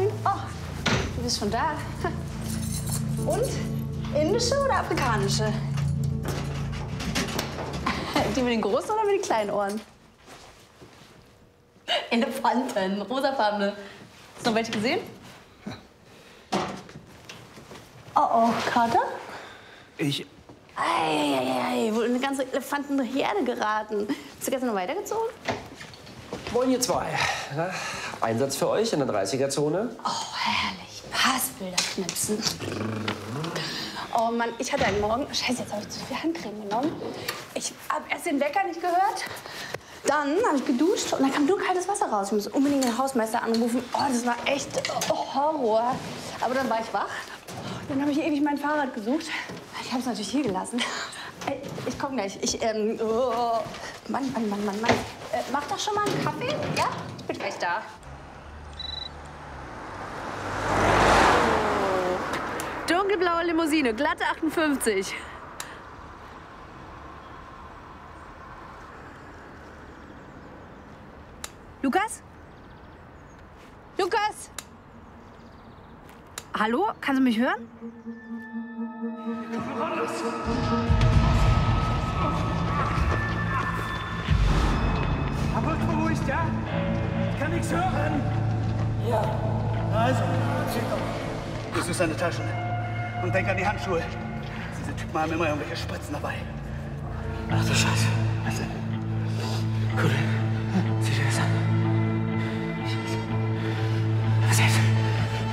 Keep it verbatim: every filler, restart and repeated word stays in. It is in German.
Oh, du bist schon da. Und? Indische oder afrikanische? Die mit den großen oder mit den kleinen Ohren? Elefanten, rosafarbene. Hast du noch welche gesehen? Oh oh, Kater? Ich... Eieiei, wohl in eine ganze Elefantenherde geraten. Bist du gestern noch weitergezogen? Moin, ihr zwei. Na, Einsatz für euch in der dreißiger-Zone? Oh, herrlich. Passbilder knipsen. Oh Mann, ich hatte einen Morgen... Scheiße, jetzt habe ich zu viel Handcreme genommen. Ich habe erst den Wecker nicht gehört. Dann habe ich geduscht und dann kam nur kaltes Wasser raus. Ich muss unbedingt den Hausmeister anrufen. Oh, das war echt oh, Horror. Aber dann war ich wach. Dann habe ich ewig mein Fahrrad gesucht. Ich habe es natürlich hier gelassen. Ich komme gleich. Ich, ähm, oh. Mann, Mann, Mann, Mann, Mann. Äh, mach doch schon mal einen Kaffee. Ja? Ich bin gleich da. Oh. Dunkelblaue Limousine, glatte achtundfünfzig. Lukas? Lukas? Hallo? Kannst du mich hören? Aber beruhigt, ja? Ich kann nichts hören. Ja. Also, zieh doch. Das ist deine Tasche. Und denk an die Handschuhe. Diese Typen haben immer irgendwelche Spritzen dabei. Ach du Scheiße. Also, cool. Zieh dir das an.